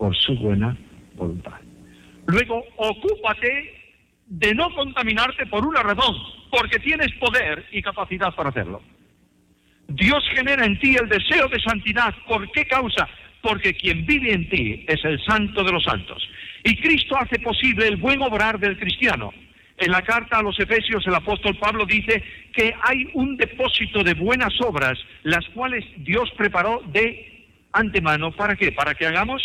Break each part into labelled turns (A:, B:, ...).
A: por su buena voluntad. Luego, ocúpate de no contaminarte por una razón, porque tienes poder y capacidad para hacerlo. Dios genera en ti el deseo de santidad. ¿Por qué causa? Porque quien vive en ti es el santo de los santos. Y Cristo hace posible el buen obrar del cristiano. En la carta a los Efesios, el apóstol Pablo dice que hay un depósito de buenas obras, las cuales Dios preparó de antemano. ¿Para qué? ¿Para que hagamos?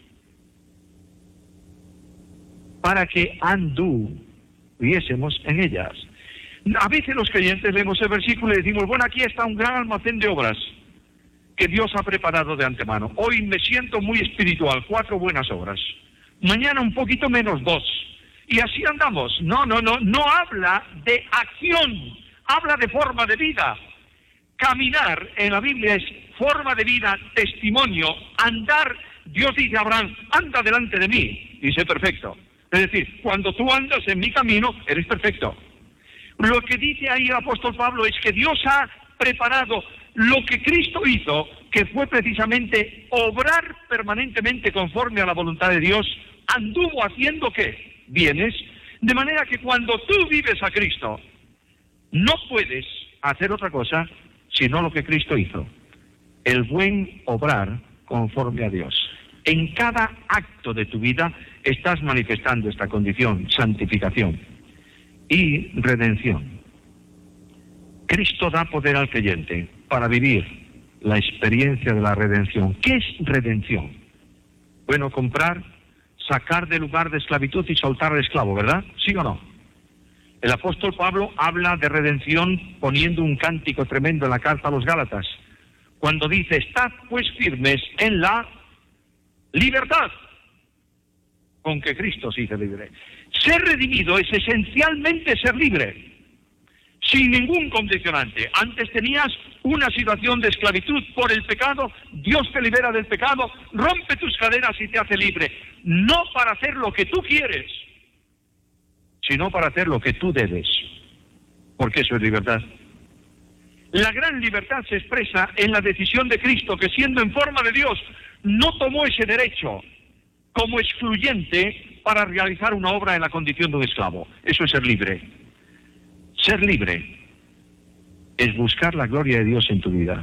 A: Para que anduviésemos en ellas. A veces los creyentes leemos el versículo y decimos, bueno, aquí está un gran almacén de obras que Dios ha preparado de antemano. Hoy me siento muy espiritual, 4 buenas obras. Mañana un poquito menos, 2. Y así andamos. No habla de acción, habla de forma de vida. Caminar en la Biblia es forma de vida, testimonio. Andar, Dios dice a Abraham, anda delante de mí, y sé perfecto. Es decir, cuando tú andas en mi camino, eres perfecto. Lo que dice ahí el apóstol Pablo es que Dios ha preparado lo que Cristo hizo, que fue precisamente obrar permanentemente conforme a la voluntad de Dios. Anduvo haciendo ¿qué? Bienes, de manera que cuando tú vives a Cristo, no puedes hacer otra cosa sino lo que Cristo hizo, el buen obrar conforme a Dios. En cada acto de tu vida estás manifestando esta condición, santificación y redención. Cristo da poder al creyente para vivir la experiencia de la redención. ¿Qué es redención? Bueno, comprar, sacar del lugar de esclavitud y soltar al esclavo, ¿verdad? ¿Sí o no? El apóstol Pablo habla de redención poniendo un cántico tremendo en la carta a los Gálatas, cuando dice, estad pues firmes en la libertad con que Cristo se hizo libre. Ser redimido es esencialmente ser libre, sin ningún condicionante. Antes tenías una situación de esclavitud por el pecado, Dios te libera del pecado, rompe tus cadenas y te hace libre. No para hacer lo que tú quieres, sino para hacer lo que tú debes, porque eso es libertad. La gran libertad se expresa en la decisión de Cristo, que siendo en forma de Dios, no tomó ese derecho como excluyente para realizar una obra en la condición de un esclavo. Eso es ser libre. Ser libre es buscar la gloria de Dios en tu vida.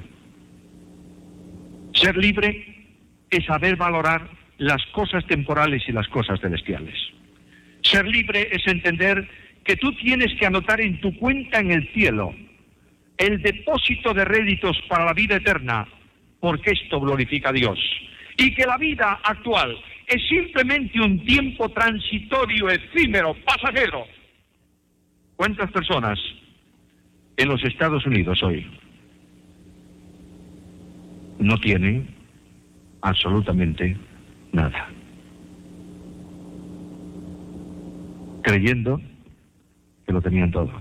A: Ser libre es saber valorar las cosas temporales y las cosas celestiales. Ser libre es entender que tú tienes que anotar en tu cuenta en el cielo el depósito de réditos para la vida eterna, porque esto glorifica a Dios. Y que la vida actual es simplemente un tiempo transitorio, efímero, pasajero. ¿Cuántas personas en los Estados Unidos hoy no tienen absolutamente nada? Creyendo que lo tenían todo.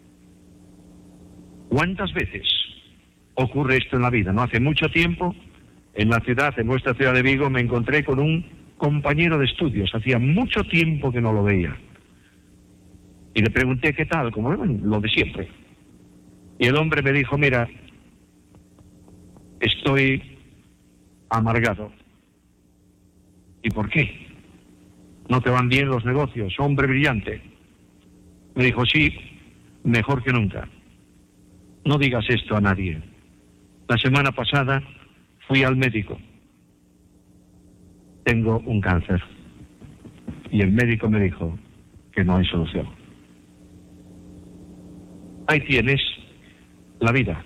A: ¿Cuántas veces ocurre esto en la vida? No hace mucho tiempo, en nuestra ciudad de Vigo, me encontré con un compañero de estudios. Hacía mucho tiempo que no lo veía. Y le pregunté qué tal, como lo de siempre. Y el hombre me dijo, mira, estoy amargado. ¿Y por qué? ¿No te van bien los negocios? Hombre brillante. Me dijo, sí, mejor que nunca. No digas esto a nadie. La semana pasada fui al médico. Tengo un cáncer. Y el médico me dijo que no hay solución. Ahí tienes la vida.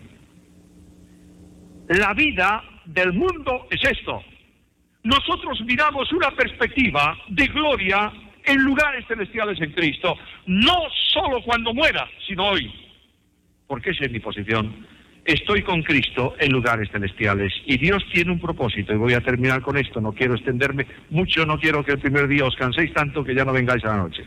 A: La vida del mundo es esto. Nosotros miramos una perspectiva de gloria en lugares celestiales en Cristo, no solo cuando muera, sino hoy. Porque esa es mi posición. Estoy con Cristo en lugares celestiales y Dios tiene un propósito. Y voy a terminar con esto, no quiero extenderme mucho, no quiero que el primer día os canséis tanto que ya no vengáis a la noche.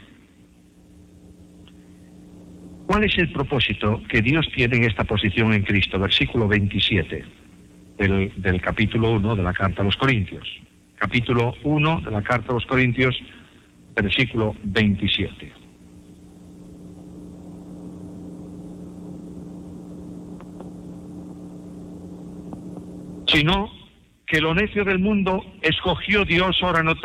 A: ¿Cuál es el propósito que Dios tiene en esta posición en Cristo? Versículo 27 del capítulo 1 de la carta a los Corintios. Capítulo 1 de la carta a los Corintios, versículo 27. Sino que lo necio del mundo escogió Dios, ahora no